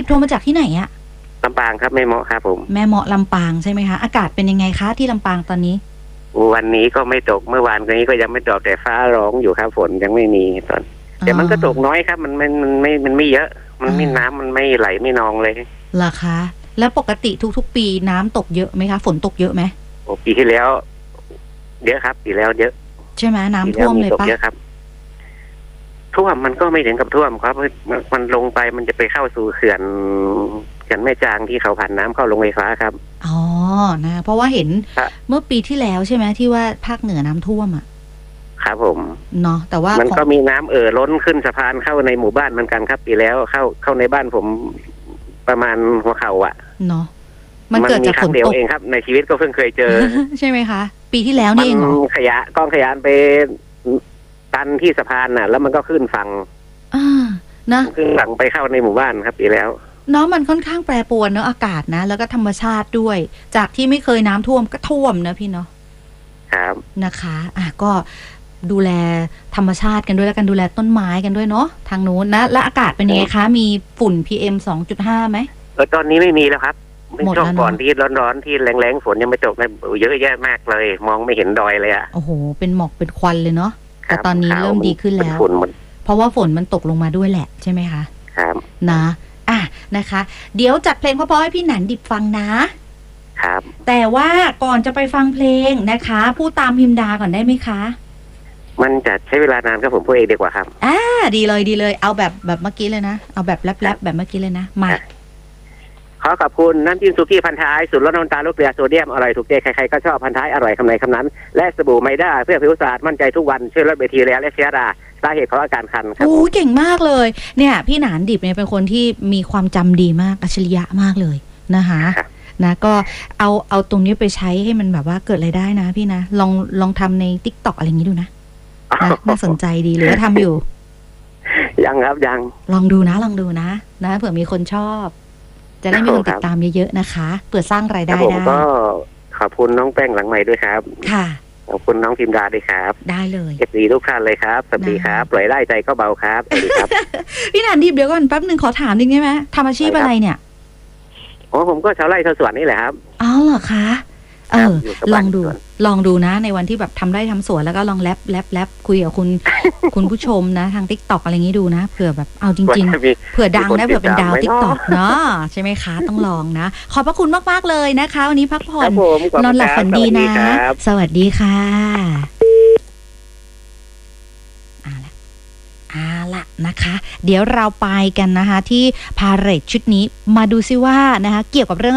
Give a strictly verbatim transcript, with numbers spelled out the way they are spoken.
โทรมาจากที่ไหนอะลำปางครับแม่เมาะครับผมแม่เมาะลำปางใช่ไหมคะอากาศเป็นยังไงคะที่ลำปางตอนนี้วันนี้ก็ไม่ตกเมื่อวานนี้ก็ยังไม่ตกแต่ฟ้าร้องอยู่ครับฝนยังไม่มีตอนแต่มันก็ตกน้อยครับมันมันมันไม่มันไม่เยอะมันไม่น้ำมันไม่ไหลไม่นองเลยเหรอคะแล้วปกติทุกๆปีน้ำตกเยอะไหมคะฝนตกเยอะไหมโอ้ปีที่แล้วเยอะครับปีแล้วเยอะใช่ไหมน้ำท่วมเลยปะเยอะครับท่วมมันก็ไม่ถึงกับท่วมครับมันลงไปมันจะไปเข้าสู่เขื่อนเขื่อนแม่จางที่เขาผ่านน้ำเข้าลงไฟฟ้าครับอ๋อนะเพราะว่าเห็นเมื่อปีที่แล้วใช่ไหมที่ว่าภาคเหนือน้ำท่วมอ่ะครับผมเนาะแต่ว่ามันก็มีน้ำเอ่อล้นขึ้นสะพานเข้าในหมู่บ้านเหมือนกันครับปีแล้วเข้าเข้าในบ้านผมประมาณหัวเข่าอ่ะเนาะมันเกิดจากฝนตกเองครับในชีวิตก็เพิ่งเคยเจอใช่ไหมคะปีที่แล้วนี่เองเหรอขยะกองขยะไปตันที่สะพานน่ะแล้วมันก็ขึ้นฝั่งอ่านะขึ้นฝั่งไปเข้าในหมู่บ้านครับปีแล้วเนาะมันค่อนข้างแปรปรวนเนาะอากาศนะแล้วก็ธรรมชาติด้วยจากที่ไม่เคยน้ำท่วมก็ท่วมนะพี่เนาะครับนะคะอ่ะก็ดูแลธรรมชาติกันด้วยแล้วกันดูแลต้นไม้กันด้วยเนาะทางนู้นนะและอากาศเป็นยังไงคะมีฝุ่น พี เอ็ม สองจุดห้า ไหมเออตอนนี้ไม่มีแล้วครับไม่ช่วงก่อนที่ร้อนๆที่แรงๆฝนยังไม่ตกเลยเยอะแยะมากเลยมองไม่เห็นดอยเลยอ่ะโอ้โหเป็นหมอกเป็นควันเลยเนาะแต่ตอนนี้เริ่มดีขึ้นแล้วเพราะว่าฝนมันตกลงมาด้วยแหละใช่ไหมคะครับนะอ่ะนะคะเดี๋ยวจัดเพลงเพราะๆให้พี่หนันดิบฟังนะครับแต่ว่าก่อนจะไปฟังเพลงนะคะพูดตามพิมดาก่อนได้ไหมคะมันจะใช้เวลานานครับผมพูดเองดีกว่าครับอ่าดีเลยดีเลยเอาแบบแบบเมื่อกี้เลยนะเอาแบบแรปๆแบบเมื่อกี้เลยนะมาขอขอบคุณน้ำจิ้มซุกี้พันท้ายสูตรลดน้ำตาลลดเกลือโซเดียมอร่อยถูกใจใครๆก็ชอบพันท้ายอร่อยคำไหนคำนั้นและสบู่ไมด้าเพื่อผิวสะอาดมั่นใจทุกวันช่วยลดแบคทีเรียและเชื้อราสาเหตุของอาการคันครับโอ้เก่งมากเลยเนี่ยพี่หนานดิบเนี่ยเป็นคนที่มีความจำดีมากอัจฉริยะมากเลยนะคะนะก็เอาเอาตรงนี้ไปใช้ให้มันแบบว่าเกิดรายได้นะพี่นะลองลองทำใน ติ๊กต็อก อะไรอย่างนี้ดูนะนะน่าสนใจดีหรือว่าทำอยู่ยังครับยังลองดูนะลองดูนะนะเผื่อมีคนชอบจะได้มีคนติดตามเยอะๆนะคะเปิดสร้างรายได้ได้ผมก็ขอบคุณน้องแป้งหลังใหม่ด้วยครับค่ะขอบคุณน้องพิมดาด้วยครับได้เลยเอฟซีทุกท่านเลยครับสวัสดีครับปล่อยได้ใจก็เบาครับสวัสดีครับพี่หนานดิบเดี๋ยวก่อนแป๊บนึงขอถามนิดได้ไหมทำอาชีพอะไรเนี่ยอ๋อผมก็ชาวไร่ชาวสวนนี่แหละครับอ๋อเหรอคะเออลองดูลองดูนะในวันที่แบบทำไร่ทำสวนแล้วก็ลองแรปแรปแรปคุยกับคุณคุณผู้ชมนะทาง ติ๊กต็อก อะไรอย่างนี้ดูนะเผื่อแบบเอาจริงๆเผื่อดังนะเผื่อเป็นดาว ติ๊กต็อก เนาะใช่ไหมคะต้องลองนะขอบพระคุณมากๆเลยนะคะวันนี้พักผ่อนนอนหลับฝันดีนะสวัสดีค่ะเอาละนะคะเดี๋ยวเราไปกันนะคะที่พาเหรดชุดนี้มาดูซิว่านะคะเกี่ยวกับเรื่อง